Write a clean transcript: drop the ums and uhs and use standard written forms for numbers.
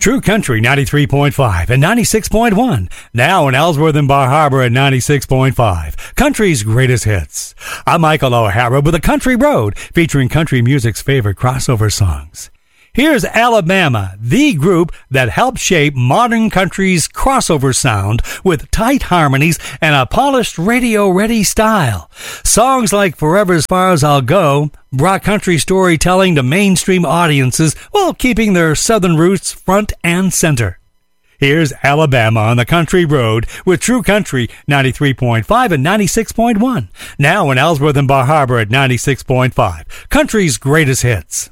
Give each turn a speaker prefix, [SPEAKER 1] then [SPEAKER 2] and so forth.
[SPEAKER 1] True Country 93.5 and 96.1. Now in Ellsworth and Bar Harbor at 96.5. Country's greatest hits. I'm Michael O'Hara with a Country Road featuring country music's favorite crossover songs. Here's Alabama, the group that helped shape modern country's crossover sound with tight harmonies and a polished radio-ready style. Songs like Forever As Far As I'll Go brought country storytelling to mainstream audiences while keeping their southern roots front and center. Here's Alabama on the Country Road with True Country 93.5 and 96.1. Now in Ellsworth and Bar Harbor at 96.5. Country's greatest hits.